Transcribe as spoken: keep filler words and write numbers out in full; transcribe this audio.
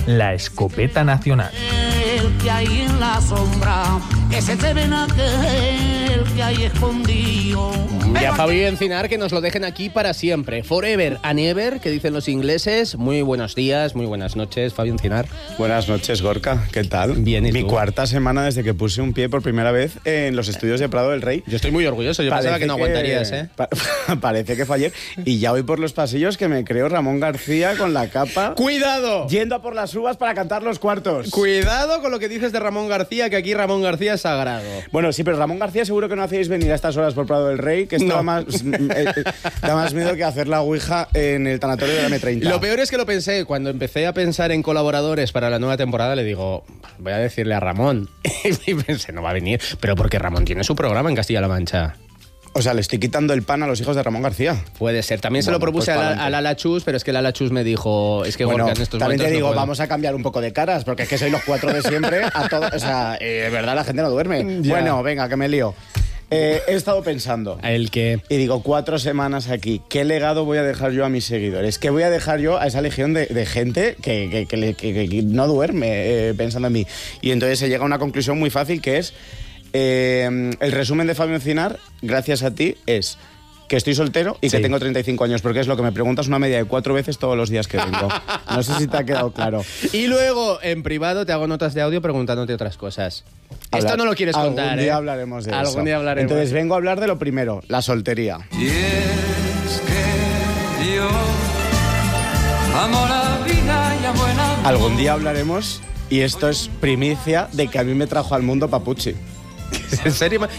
la escopeta nacional. El que hay en la sombra, ese se ven aquel que hay escondido. Y a Fabio Encinar que nos lo dejen aquí para siempre. Forever and ever, que dicen los ingleses. Muy buenos días, muy buenas noches, Fabio Encinar. Buenas noches, Gorka. ¿Qué tal? Bien, ¿y Mi tú? cuarta semana desde que puse un pie por primera vez en los estudios de Prado del Rey. Yo estoy muy orgulloso, yo Parece pensaba que no aguantarías, ¿eh? Pa- parece que fue ayer. Y ya voy por los pasillos que me creo Ramón García con la capa. ¡Cuidado! Yendo a por las uvas para cantar los cuartos. Cuidado con lo que dices de Ramón García, que aquí Ramón García es sagrado. Bueno, sí, pero Ramón García seguro que no hacéis venir a estas horas por Prado del Rey, que esto No. da, más, eh, eh, da más miedo que hacer la ouija en el tanatorio de la eme treinta. Lo peor es que lo pensé, cuando empecé a pensar en colaboradores para la nueva temporada, le digo, voy a decirle a Ramón. Y pensé, no va a venir, pero porque Ramón tiene su programa en Castilla-La Mancha. O sea, le estoy quitando el pan a los hijos de Ramón García. Puede ser. También se Bueno, lo propuse pues a, pa'lante. la, a Lala Chus, pero es que Lala Chus me dijo, es que Bueno, Gorka en estos también momentos te digo, no puedo. vamos a cambiar un poco de caras, porque es que sois los cuatro de siempre a todo, o sea, eh, de verdad la gente no duerme. Ya. Bueno, venga, que me lío. Eh, he estado pensando El que... y digo, cuatro semanas aquí, ¿qué legado voy a dejar yo a mis seguidores? ¿Qué voy a dejar yo a esa legión de, de gente que, que- que le- que- que no duerme eh, pensando en mí? Y entonces se llega a una conclusión muy fácil que es, eh, el resumen de Fabio Encinar, gracias a ti, es... que estoy soltero y Sí. que tengo treinta y cinco años, porque es lo que me preguntas una media de cuatro veces todos los días que vengo. No sé si te ha quedado claro. Y luego, en privado, te hago notas de audio preguntándote otras cosas. Esto Hablar- no lo quieres contar, Algún día ¿eh? hablaremos de eso. Algún día hablaremos. Entonces vengo a hablar de lo primero, la soltería. Y es que yo amo la vida y amo el amor. Algún día hablaremos, y esto es primicia, de que a mí me trajo al mundo Papuchi. ¿En serio?